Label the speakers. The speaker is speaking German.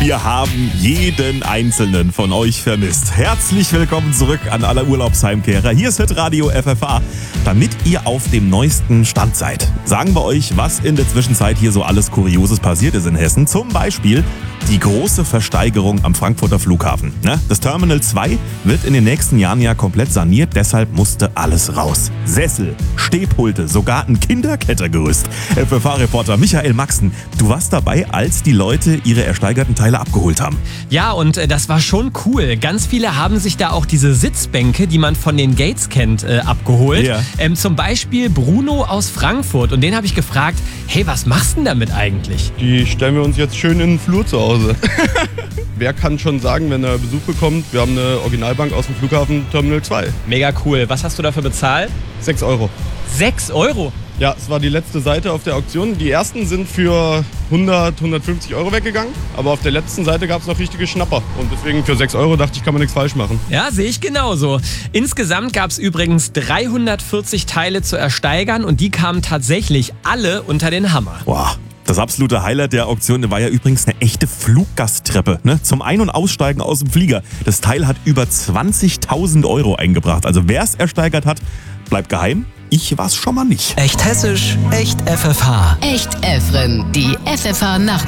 Speaker 1: Wir haben jeden einzelnen von euch vermisst. Herzlich willkommen zurück an alle Urlaubsheimkehrer. Hier ist Hitradio FFH, damit ihr auf dem neuesten Stand seid. Sagen wir euch, was in der Zwischenzeit hier so alles Kurioses passiert ist in Hessen. Zum Beispiel die große Versteigerung am Frankfurter Flughafen. Das Terminal 2 wird in den nächsten Jahren ja komplett saniert, deshalb musste alles raus. Sessel, Stehpulte, sogar ein Kinderkettergerüst. FFH-Reporter Michael Maxen, du warst dabei, als die Leute ihre ersteigerten Teile abgeholt haben.
Speaker 2: Ja, und das war schon cool. Ganz viele haben sich da auch diese Sitzbänke, die man von den Gates kennt, abgeholt.
Speaker 1: Ja.
Speaker 2: Zum Beispiel Bruno aus Frankfurt. Und den habe ich gefragt, hey, was machst du denn damit eigentlich?
Speaker 3: Die stellen wir uns jetzt schön in den Flur zu Hause. Wer kann schon sagen, wenn er Besuch bekommt, wir haben eine Originalbank aus dem Flughafen Terminal 2.
Speaker 2: Mega cool. Was hast du dafür bezahlt?
Speaker 3: 6 Euro.
Speaker 2: 6 Euro?
Speaker 3: Ja, es war die letzte Seite auf der Auktion. Die ersten sind für 100, 150 Euro weggegangen. Aber auf der letzten Seite gab es noch richtige Schnapper. Und deswegen für 6 Euro dachte ich, kann man nichts falsch machen.
Speaker 2: Ja, sehe ich genauso. Insgesamt gab es übrigens 340 Teile zu ersteigern und die kamen tatsächlich alle unter den Hammer.
Speaker 1: Wow. Das absolute Highlight der Auktion war ja übrigens eine echte Fluggasttreppe. Zum Ein- und Aussteigen aus dem Flieger. Das Teil hat über 20.000 Euro eingebracht. Also wer es ersteigert hat, bleibt geheim. Ich war's schon mal nicht.
Speaker 4: Echt hessisch, echt FFH.
Speaker 5: Echt Efren, die FFH Nacht.